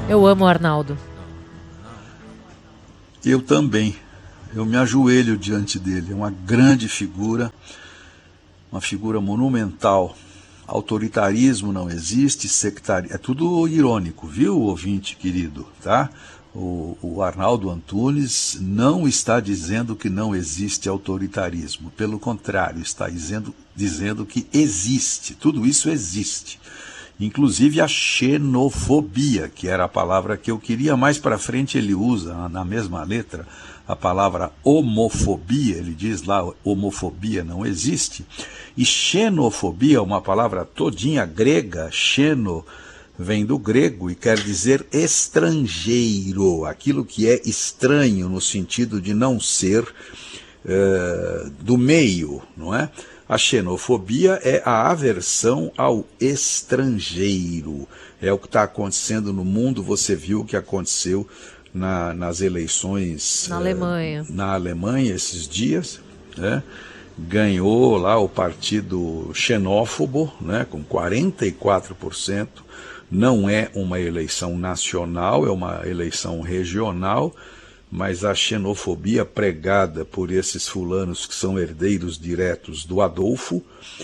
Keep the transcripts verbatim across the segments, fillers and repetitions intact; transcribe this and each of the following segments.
Eu amo o Arnaldo. Eu também. Eu me ajoelho diante dele. É uma grande figura, uma figura monumental. Autoritarismo não existe, sectarismo. É tudo irônico, viu, ouvinte querido, tá? O, o Arnaldo Antunes não está dizendo que não existe autoritarismo. Pelo contrário, está dizendo, dizendo que existe. Tudo isso existe. Inclusive a xenofobia, que era a palavra que eu queria. Mais para frente ele usa, na mesma letra, a palavra homofobia. Ele diz lá, homofobia não existe. E xenofobia é uma palavra todinha grega. Xeno vem do grego e quer dizer estrangeiro, aquilo que é estranho no sentido de não ser uh, do meio, não é? A xenofobia é a aversão ao estrangeiro. É o que está acontecendo no mundo. Você viu o que aconteceu na, nas eleições na Alemanha. Uh, na Alemanha esses dias, né? Ganhou lá o partido xenófobo, né? Com quarenta e quatro por cento. Não é uma eleição nacional, é uma eleição regional. Mas a xenofobia pregada por esses fulanos que são herdeiros diretos do Adolfo,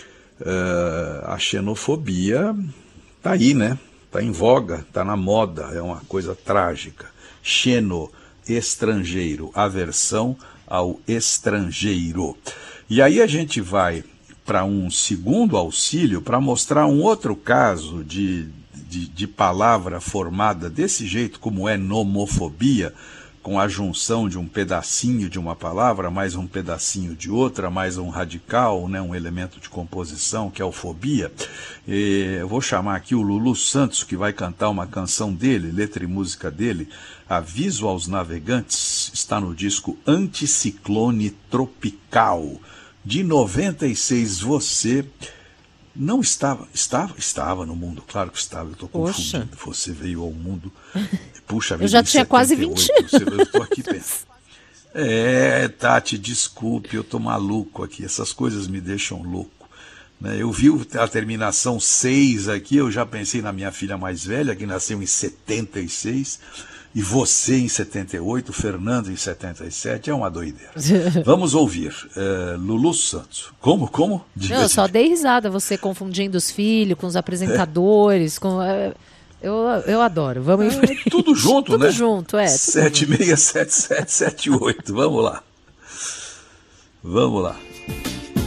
uh, a xenofobia está aí, né? Está em voga, está na moda, é uma coisa trágica. Xeno, estrangeiro, aversão ao estrangeiro. E aí a gente vai para um segundo auxílio para mostrar um outro caso de, de, de palavra formada desse jeito, como é nomofobia, com a junção de um pedacinho de uma palavra, mais um pedacinho de outra, mais um radical, né, um elemento de composição, que é a fobia. E eu vou chamar aqui o Lulu Santos, que vai cantar uma canção dele, letra e música dele, Aviso aos Navegantes, está no disco Anticiclone Tropical, de noventa e seis. Você não estava, estava, estava no mundo, claro que estava, eu estou confundindo, você veio ao mundo... Puxa, eu já tinha quase vinte anos. Eu estou aqui pensando. É, Tati, desculpe, eu estou maluco aqui. Essas coisas me deixam louco. Né? Eu vi a terminação seis aqui, eu já pensei na minha filha mais velha, que nasceu em setenta e seis, e você em setenta e oito, Fernando em setenta e sete, é uma doideira. Vamos ouvir uh, Lulu Santos. Como? Como? Não, eu só dei risada, você confundindo os filhos com os apresentadores, é. com... Uh... Eu, eu adoro, vamos em frente. É, tudo junto, tudo né? Junto, é. sete seis sete sete sete oito, vamos lá. Vamos lá.